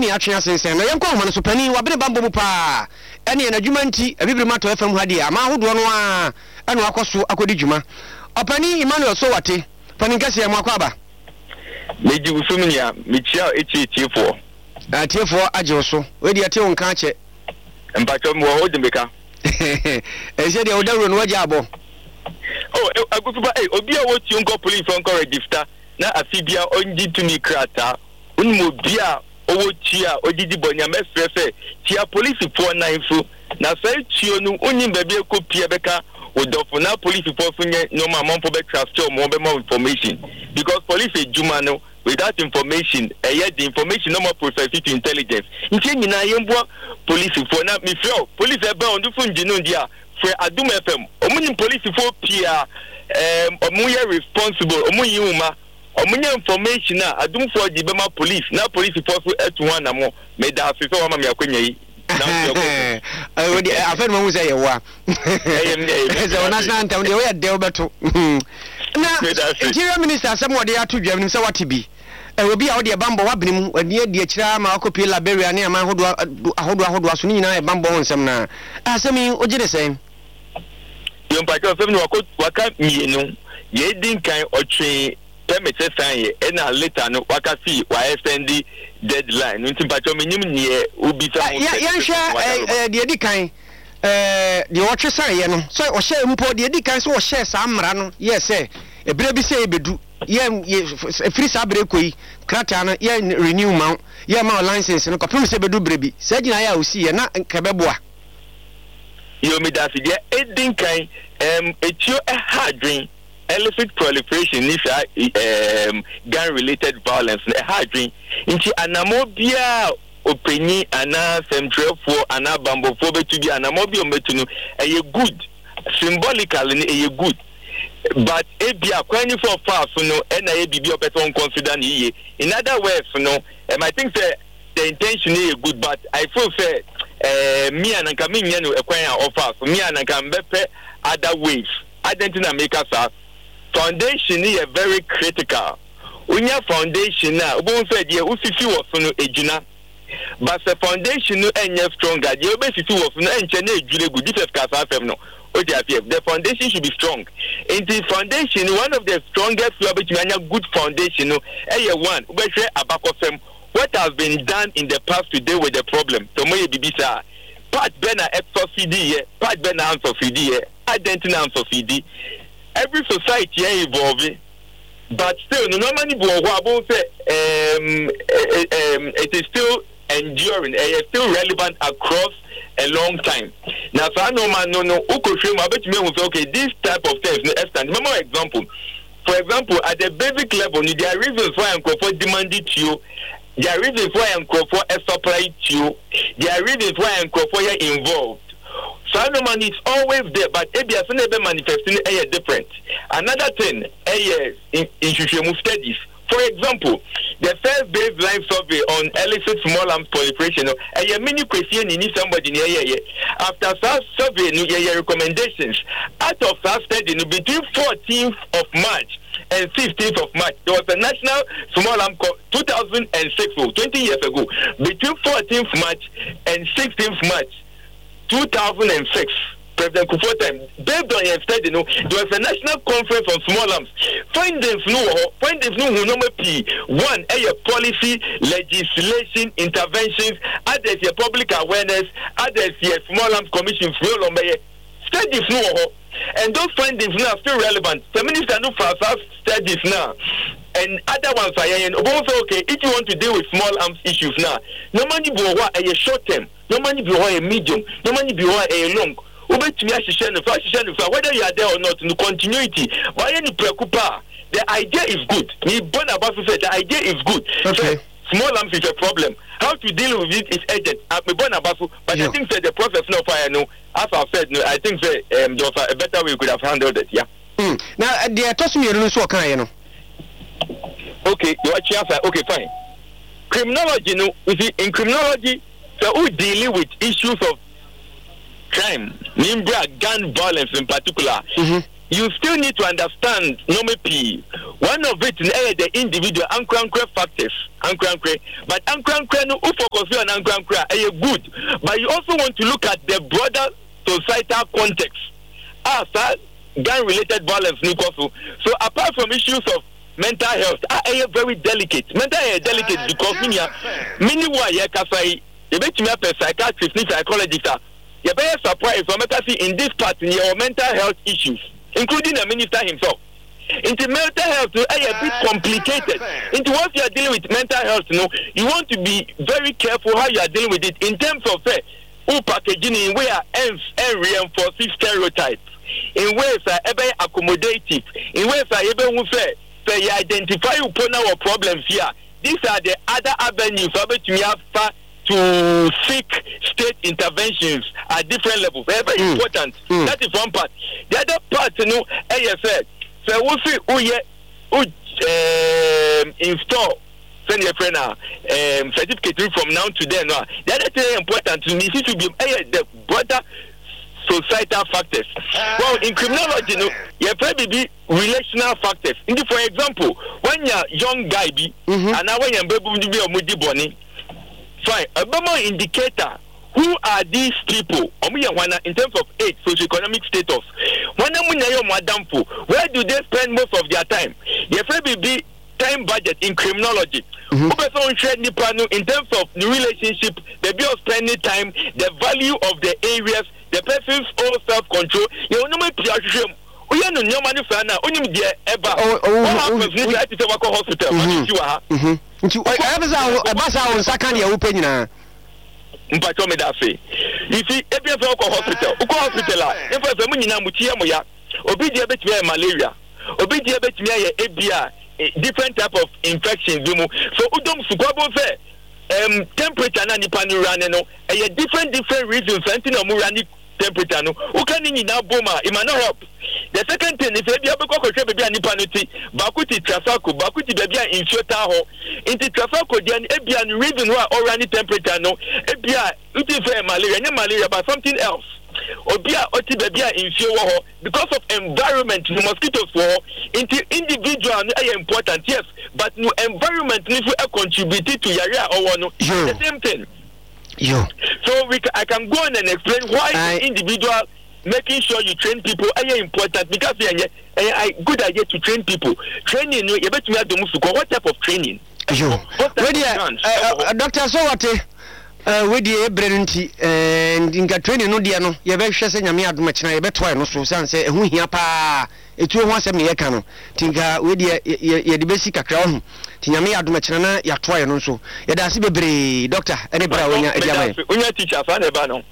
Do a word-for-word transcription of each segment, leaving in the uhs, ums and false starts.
ni atwe asensen na yenko ahoma no so pani wabene bambo mu pa ene na dwuma nti abibiri mato F M ha dia ama ahodo no a ene akoso akodi dwuma opani Emmanuel Sowate pani nkase mu akwaba meji usumnya michia echi etiefo atiefo agye so we dia te wonka ache mpacho mo ho dembeka e se dia odawro no wagye abo oh agufuba eh obi a woti unko police unko register na afibia onji tumi krata unmo bia owo tia odidi bonya mesrefe tia police for nine fu na sai tio nu onyin ba bia kopia beka odofo na police for funye no ma monfo be transfer mo be more information because police ejuma no without information eh yeah, the information no more process it to intelligence nti nyina yembo police for na me feel police e ba on du funji no dia for Adum F M omuni police for pia um omuye responsible omuyi uma omunya information na Adum for di be ma police na police for etu one na mo me da afi so wa ma me akonya yi I would have heard my say, "Wa." The national anthem, the way at Delberto. Now, Interior Minister, somewhat they are to Germany, so what to be. I will be out the bamboo wabnim, when near the Chama, Ocopi, Liberia, near my Hodwa, Hodwa, Hodwa, Sunina, bamboo, and some now. As I mean, what did I say? You might have them what can't you know, ye didn't kind or train. Permit sign and a later no wakasi wa extend the deadline nti pacho menyim ne obi sa ya ya hwe de edikan eh de wo twe sign ye no so o share mpo de edikan so o share sa amra no yes eh ebere bi say ebedu ye free sa bere koyi krata no ye renew ma ye ma license no kopim say bedu bere bi sa gina ya osi ye na nkabeboa yo me da se de edinkan em etio e hadwen illicit proliferation is um, gun-related violence. A hard dream. Inchi anamobia openi ana central for ana bambo for to be anamobia metunu. A good symbolically a good, but a be a quantity for far so no and a be a better consider ye. In other words, no, and I think that the intention is good, but I feel fair. Uh, me and coming here to acquire offer for me and I can better other ways. I don't think I make us. Foundation is very critical. When your foundation now, one said, "Yeah, we see was no ejuna," but the foundation no any stronger. You basically was no any jule good. This is casa no. The foundation should be strong. In the foundation, one of the strongest good foundation. No, a one. We say about what has been done in the past to deal with the problem. So my bibisa, part bena exorcidi, part bena ansofidi, identity ansofidi. Every society is evolving, but still, no normally, say, um, um, it is still enduring, it is still relevant across a long time. Now, so I know, man, no, no, I bet you may say, okay, this type of things, no, remember example. For example, at the basic level, there are reasons why I'm for demanding to you. There are reasons why I'm for a supply to you. There are reasons why I'm for you involved. So no man is always there, but maybe as never manifesting a different. Another thing, a in institutional studies. For example, the first baseline survey on illicit small arms proliferation, a mini question you need somebody near here. After that survey, your recommendations out of that study between fourteenth of March and fifteenth of March, there was a national small arms two thousand six, twenty years ago. Between fourteenth March and sixteenth March. two thousand six, President Kufuor time, based on your study, no, there was a national conference on small arms. Findings no, findings no, no, P. One, a policy, legislation, interventions, others, your public awareness, others, your small arms commission, studies no, and those findings now are still relevant. The minister no for studies now. And other ones are and also okay, if you want to deal with small arms issues now, no money be a short term, no money be a medium, no money be a long. Whether you are there or not, in the continuity, why any preoccupy? The idea is good. The idea is good. Okay. So, small arms is a problem. How to deal with it is urgent. But yeah. I think that the process now fire no. As I've said, no, I think that um, there was a better way we could have handled it. Yeah. Mm. Now they are tossing me a little kind, you know. Okay, you are chance. Okay, fine. Criminology, no, you see, in criminology, so we dealing with issues of crime, Nimbra gun violence in particular. Mm-hmm. you still need to understand normal P. One of it is the individual anchor factors, anchor, but anchor no focus on anchor are good, but you also want to look at the broader societal context. Ah, gun-related violence, so apart from issues of mental health, are very delicate. Mental health is delicate because many, many why you can say, you bet me up a psychiatrist, psychologist. You're very surprised when I see in this part in your mental health issues, including the minister himself. Into mental health, is a bit complicated. Into once you are dealing with mental health, you know, you want to be very careful how you are dealing with it in terms of uh, who packaging in where ends and reinforces stereotypes, in ways that are very accommodative, in ways that are able to say you identify upon our problems here. These are the other avenues to have to seek state interventions at different levels. Very, very mm. important. Mm. That is one part. The other part, you know, as I said, so we see who ye who um, install send your friend now um, certificate from now to then. No. The other thing important to me is to be uh, the broader societal factors. Well, in criminology, you know, you probably be relational factors. For example, when you're young guy be mm-hmm. and now when you're baby be a mudi bonnie. Fine. A more indicator. Who are these people? In terms of age, socioeconomic status. Where do they spend most of their time? There may be time budget in criminology. Mm-hmm. In terms of the relationship, the bill of spending time, the value of the areas, the person's own self-control. You know, we are no money for now. Only there ever. What happens if I to work hospital? Mm-hmm. Mpacho me da fe. You see, if you go hospital, go hospital. If you say nyina mutia moya, obi dia betime malaria, obi dia betime ye ebia different type of infections bi mu. So udom sukwabo fe um temperature na nipa no run no, e different different reasons anti na mu run temperature no. U kan nyina boma, it may not help. The second thing is if you have a cockroach baby and nipanuti, bakuti trafako, bakuti baby in shota ho, into trafako, then ebia reason why or any temperature no, ebia uti fair malaria, no malaria, but something else. Obia oti baby in shota because of environment, the mosquitoes for into individual are important, yes, but no environment needs to contribute to yaya or no, the same thing. Yo. So we I can go on and explain why I, the individual. Making sure you train people is important because it's a good idea to train people. Training, you bet me at the Musuko. What type of training? Yo, Doctor Sowate, with the Brenti and in training, no dear, no, you're very sure saying, I'm here to match. I bet why no so say, who here pa, it will once a me cano. Tinka with the basic crown. Tinyami Adumachana, ya try and also. It does be doctor, any brown when you teach us, I know.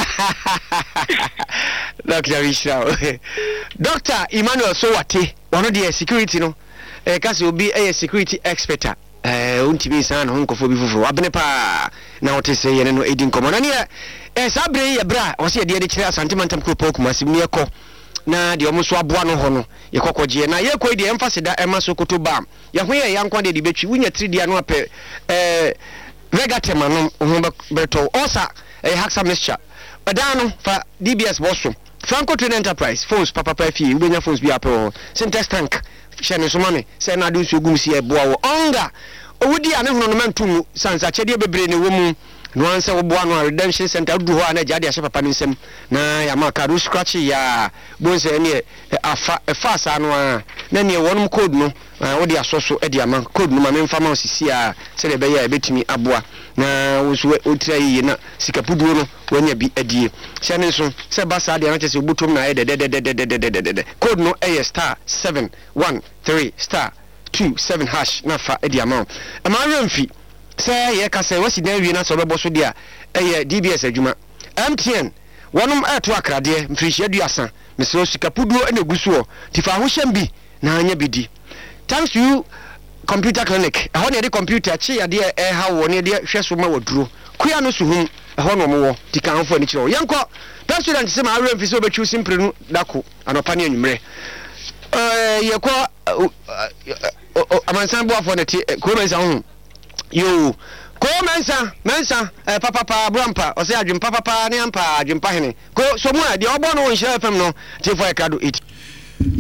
Doctor Richard. Doctor Emmanuel Sowate, one of the security no, because will be a security expert. Uh, unti san honko fo bi fufu abnepa na wote say no edin komo na ne eh sabre ye bra o se de de kire asantemantam ko poku masimi ekọ na de omo so aboa no ho no ye kokogye na ye kọ de emphasize da ema sokoto bam ye ho ye yankwa de de betwi wunya three dia no apẹ eh vegatema no ho beto osa eh haxa mixture Badano for D B S Bosso. Franco Train Enterprise, phones, Papa Pefi, Ubenya phones be up. Syntex tank, Shannon Somame, Sena do so gumsi a boa. Onga, Udi and Ornamentum, Sansa Chedia Bebrain, woman, no answer Buano Redemption Center, Duana Jadia Shapanism, Na Yamaka, do scratchy ya, Bonse, a fast anwa, Nany one code no, Odia Soso Ediaman, code no, my main pharmacy, Celebea, bet me abua. Na usu utrai na sikapudu no wanya bi adie sene so se basa de na chese butum na de de de de de de code no a star seven one three star two seven hash na fa edi amount ama remfi se ye ka se wasi dan wi na so bebo so dia eh D B S adwuma M T N wonum ato akrade mfirihia duasa mesro sikapudu na gusuo tifa ho hyem bi na anya bidi thanks to you computer clinic ehon e de computer chi ya de eh ha wo ne de hweso ma woduro kuya no suhum ehon no mo wo tikan fo ni kiro yenko president se ma awre mfisi obetwu simpre nu dako anopa ne anwumre eh yeko amansan bo afo ne ti ko mensa hu yo ko mensa mensa eh papa pa brampa o se adwum papa pa ne ampa adwum pa hene ko so mu a de obo no wo nhira fam no ti fo e krado eight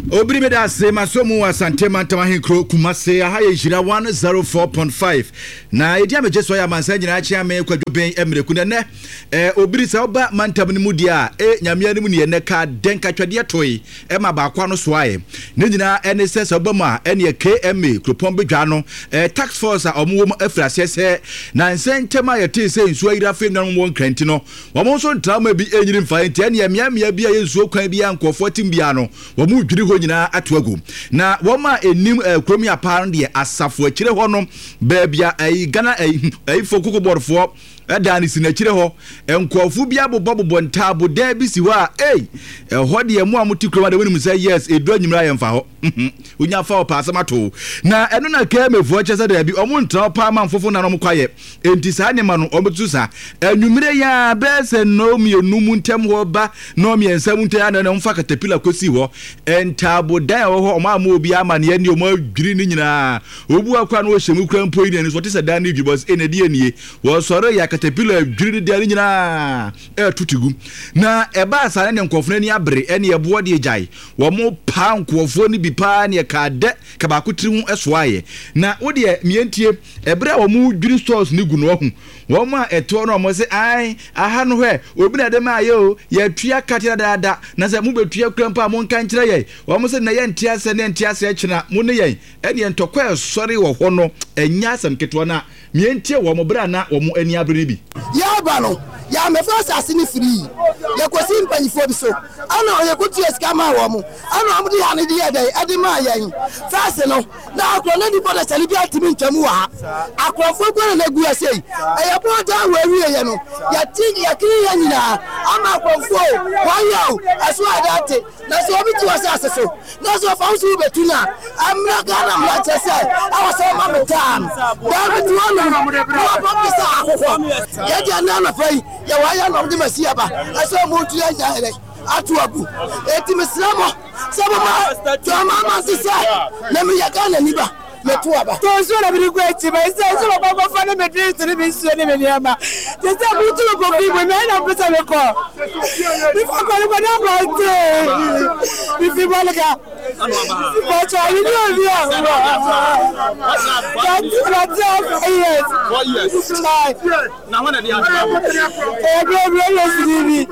Obri me da se masomu asante mantama henkro kumase aha ye jira one oh four point five na edi ameje so ya mansa nyina achia me kwadwoben emreku ne eh obri sa oba mantam ne mudi a e nyamea ne mu ne ne ka denka twade toyi e ma ba kwa no so aye ne nyina ene se so oba ma ene K M A Kropon bedwa no eh tax force a omo afrase se na nsentema ye te se nsuo ira fe no won kranti no wo so ntrama bi enyiri mfa enti ene yamea mea bi a ye nsuo kwan bi ankofo tim bia no wo mu dwiri nyina atoagu na woma enim kromi apar de asafo akire ho no baabia ai Ghana ai fokoko borfo edani sinakire ho enkofu bia bobobbo ntabo da bi si ho a ei ho de mu amuti kroma de woni say yes edu anyimra yemfa ho unya fa opa asamato na eno na ka mefu chese da bi omo ntra pa manfofo na no mkwaye enti sa nyema no obetu sa anwumre ya bese no mi enum ntem ho ba no mi ensam ntem na no mfa katapila kosi ho entabo da ho omo ama obi ama ne ani omo adwiri ni nyina obu akwa no hyemu kra mpo ni so te se da na dwibos enedi anie wo soro ya katapila adwiri de ani nyina e tutugu na eba asane ne nkofo ni abre ene ebo de jai wo mo pa nkofo ni bi pa ne ka de ka ba kutiri hu esoaye na wo de mientie ebre wo mo dwiri stores ni gu no hu wo ma eto no mo se ai aha no hwe obi na de ma ye o ya tua katira dada na se mo betua krampa mo nka nkire ye wo mo se na ye ntia se ne ntia se kina mo ne ye ene entokwa esori wo ho no enya asem keto na mientie wo mo bra na wo mo ani abre bi ya ba no ya me first asini free ya kwesi mpanyifo bi so ana oye kutu eskama wo mo ana amudi ya ne die dai ade ma yan first no na akro na di boda sali bi atimi ntwamu wa akrofo gwa na gu asei e ya boda wa wiye ye no ya ti ya kiri ya nyina ama akrofo wa yo aso adate na so obi ti wasa aseso na so fa usu betuna amra gana mla chese awasa ma metam ba bi wonu no ba sa akoko ya dia na na fai ya waya no de masia ba aso mo tu ya nya atuabu eti mislamo sababa to mama sisa na mi ya kana ni ba metuaba to so na bi gwechi ba isa so ba ba fa na me dress ni bi so ni me ni ama te se bu tu ko bi me na pesa me ko bi fa ko ni ba na ba te bi fi ba laka ba cha ni ni bi a ba ti na ta yes what yes na wana dia e bi bi yes ni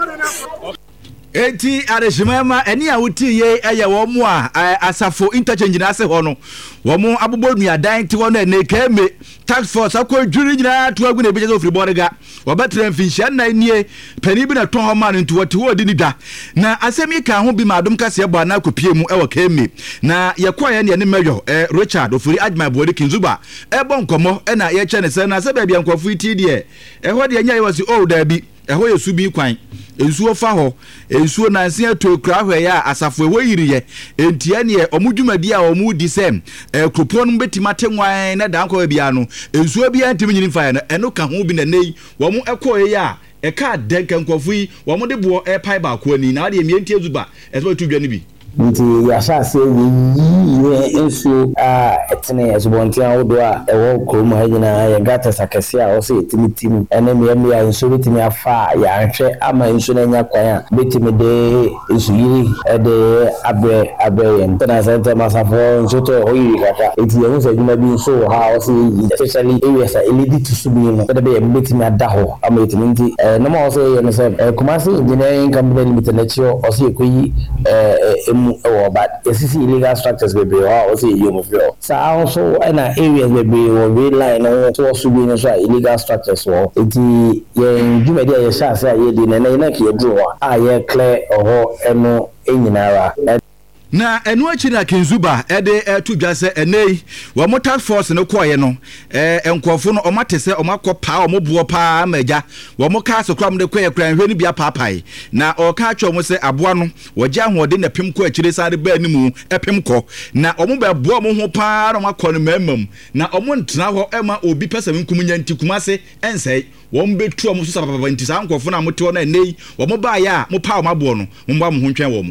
enti areshimama eni a wuti ye eye wo mo a asafo interchange na ase ho no wo mo abobol nuadan ti wo na ne keme tax force akwadwiri nyina to agu na bi je ofri borega wo betre mfinhia na nie pani bi na ton ho ma no nti wote wo di ni da na asemi ka ho bi ma adom kase ebo na akopie mu e wo keme na ye kwa ye ne ne meyo eh Richard ofuri adma bodi kinzuba e bon komo e na ye che ne se na se ba bia nkofo iti de e ho de nya ye wasi o da bi eho yesu bi kwan ensuo fa ho ensuo nanse ato kra hwe ya asafo eho yiriye entia ne omudwumadi a omudi sem e kropo no betima tenwan na danko bia no ensuo bia ntimi nyini fa ya eno ka ho bi na nei wo mo ekoye ya e ka denka nkofo yi wo mo de bo e pai ba ko ani na de mientie zuba e so tu dwa ni bi nti ya shase yi ensu a etene ezubontia odo a ewo kromo ha nyina ya gata sakase a o se etimitim ene me me ya ensu betimi afa ya anhwe ama ensu na nya kwan a betimi de ensu yiri ede abre abre yen tana sente masafo ensu to oyi kaka eti ya unse djuma bi ensu ha o se especially areas a elidi to subi no ede be betimi adaho ama etimi nti no ma o se yen se Kumasi Engineering Company Limited na chio o se koyi eh oh, but S C illegal structures be be or say you move so also in areas be be or real line so also be no illegal structures so it ye djumadi ye sha say ye di na na ke draw ah ye clear or eno enyinara na enu achira kinzuba ede etu dwase enei wo mo task force no koye no eh enkofo no omatese omakopa omobuo pa maja wo mo ka so kram de koye kran hwe ni bia papai na o ka atwo mo se aboa no wo gya hode na pem ko achire sare ba animu epem ko na omo ba boa mo ho pa no makọ no mamam na omo ntena ho ema obi pesam nkumnya ntikumase ensei wo mo betu omo so sapapa ntisa nkofo na mo te no enei wo mo ba ya mo pa omaboa no mo ba mo ho ntwen wo mo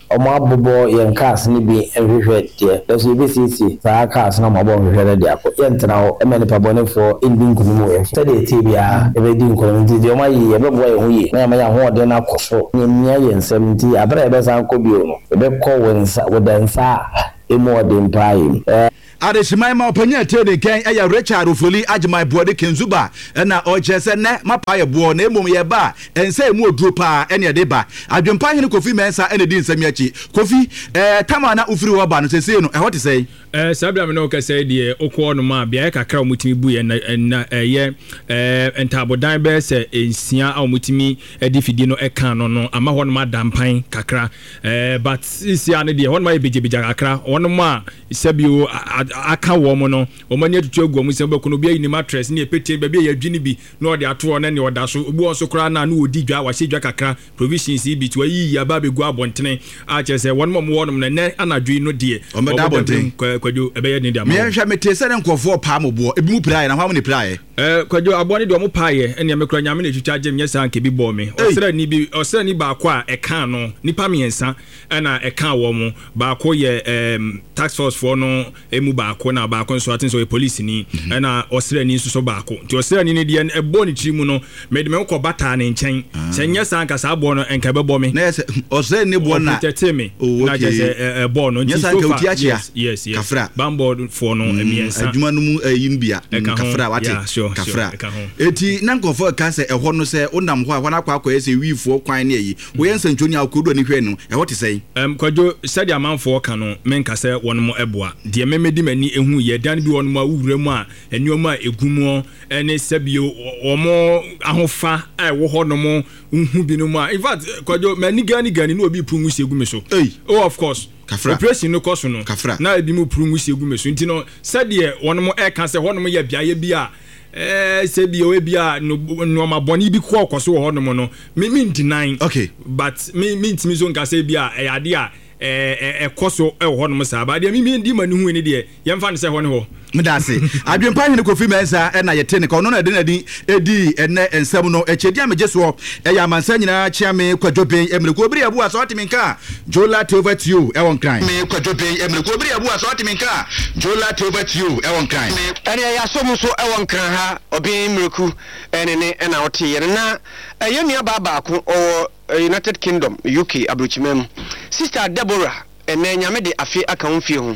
omo abobo yen cars ni bi enhwehwe de da so bi sisi saa cars na mo bo hwehwe de akọ yentena ho e me ne pabone for indi nkunu ye study ti bia e be di nkunu ti de o ma yi e be bo ye hu yi na ma ya ho de na akoso nyemia ye nsem ti abra e be san ko bi o no e be ko wensa wodansa e mo de mpai Adeshimai ma opanya tede kan eya Richard Ofoli Ajimai Boade Kenzuba na ochese ne mapa ye bo na emom ye ba ensa emu oduro pa ene de ba adwempa hene Kofi Mensa ene di nsam yachi Kofi eh tama na ufiri wo ba no sese no e hote sei eh sabla me no ka sei de okwo no ma bia kakra omutimi bu ye na eye eh entabodan be se ensia a omutimi edifidi no eka no no ama ho no ma dampan kakra eh but isia ne de ho no ma ebejebeja kakra ho no ma sabio aka wo mo no o mani atutu agu mo sembe kono bia ni mattress ni epete ba bia yadwini bi na ode ato na ne oda so obu on so kra na na odi dwa wa sedwa kakra provisions bi to yi ya ba be gu abontene a chese won mo wo no na ne anadwi no de o me da abontene kwadwo ebe ye ni de ama me hwa mete se ne nkofo pa mo bo ebi mu prae na hwa mo ne prae eh kwadwo abone de o mo paaye ene me kra nyame ne twitwa agem nyesa anke bi bo me osra ni bi osra ni ba ko a eka no nipa miensa na eka wo mo ba ko ye em tax force for no emu ba ko na ba ko nso atin so police ni na osra ni nso so ba ko ti osra ni ne de ebo ni tiri mu no me de me ko bata na nchen se nyesa anka sa bo no enka be bo me na osra ni bo na teteme na je se ebo no nti so fa yes yes yes kafra bambo for no emiensa adwuma no mu yimbia kafra wate kafra eti na nkofo ka se eho no se onam ho a hwana kwa kwa ese wifo kwan na yi wo yensa ntoni akodo ni hwe no eho te sei em kwadwo sadi amanfo ka no menka se wonmo eboa de memedi mani ehu ye dan bi wonmo awura mu a enioma egumo ene sabio omo ahofa ai wo ho no mo hu bi no mu a in fact kwadwo mani gani gani no obi prumu se egumi so oh of course kafra operation no koso no na ebi mu prumu se egumi so ntino sadi wonmo e ka se wonmo ye biaye bi a eh se bi o bi a no ma boni bi ko koso ho no mo no me me deny okay but me me ntimi so nka se bi a e ade a eh eh koso e ho no mo sa ba de me me ndi mani hu ni de yemfa ne se ho ne ho medase adwempa hene Kofi Mensa e na yete ne ko no na de na di edi ene ensem no echedi amejeso e ya mansa nyina chiame kwadwoben emre ko biri abu aso atiminka jola over to you e won kan me kwadwoben emre ko biri abu aso atiminka jola over to you e won kan ene ya so mu so e won kan ha obi mreku ene ne e na wote ye na e nua baba ko o United Kingdom U K abrochimem sister Deborah ene nyame de afi aka honfie ho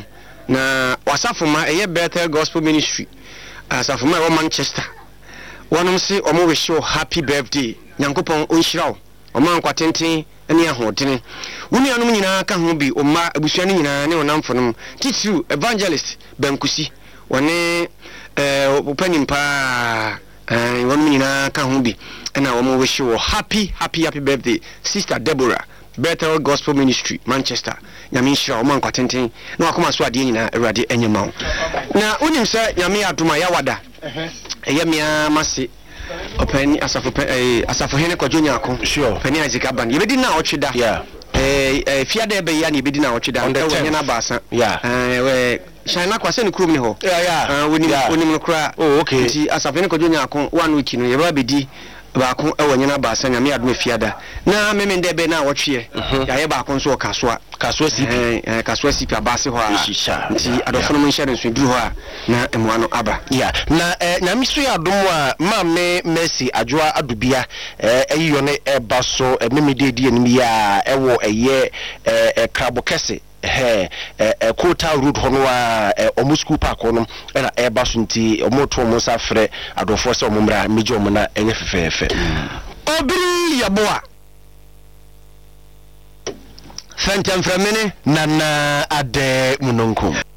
na wasafuma eye Bethel Gospel Ministry asafuma wo Manchester wonom se omo wish you happy birthday nyankopon onhyirawo omo ankwatenten ene ahodene woni anom nyina ka ho bi omma abusua nyina ne onamfonom titu evangelist Bankusi wone eh opanimpa eh wonom nyina ka ho bi ena omo wish you happy happy happy birthday sister Deborah Bethel Gospel Ministry Manchester nyame shira o man kwatenten na wakoma so ade nyina awurade enyema na unim se nyame aduma ya wada eye mia mase opani asafo eh asafo hene kwajonya ko sure pani azika ban yebedi na ochida yeah eh fiade be ya ni yebedi na ochida ewo na basa yeah eh we shina kwa se ni krum ni ho yeah yeah wonim wonim no kra oh okay nti asafo hene kwajonya ko one week no yeba bedi ba ko ewo nyina ba sa nyame adom fiada na meme ndebe na wotwe ya ye ba ko nso kasoa kasoa sipi eh kasoa sipi abase ho a nti adofo no nhyere nso duru ho a na emuano aba ya na nyame so ya adom a ma me Mercy Adwoa Adubia eh ayiyo ne eba so meme de di anim ya ewo eye eh krabo kese eh eh Kota Road hono a omo school park hono na eba so nti omo to omo sa frɛ adofo se omo mra meje omo na enye fefefe obiri yaboa Fantam framene nana ade munonko